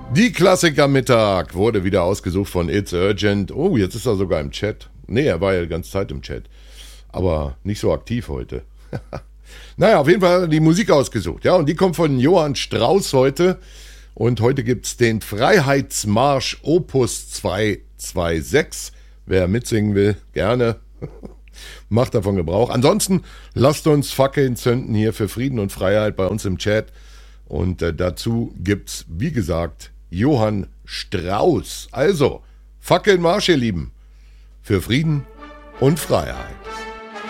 Die Klassiker-Mittag wurde wieder ausgesucht von It's Urgent. Oh, jetzt ist er sogar im Chat. Nee, er war ja die ganze Zeit im Chat. Aber nicht so aktiv heute. Naja, auf jeden Fall hat er die Musik ausgesucht. Ja, und die kommt von Johann Strauss heute. Und heute gibt's den Freiheitsmarsch Opus 226. Wer mitsingen will, gerne. Macht davon Gebrauch. Ansonsten lasst uns Fackeln zünden hier für Frieden und Freiheit bei uns im Chat. Und dazu gibt's, wie gesagt, Johann Strauss. Also, Fackelmarsch, ihr Lieben, für Frieden und Freiheit.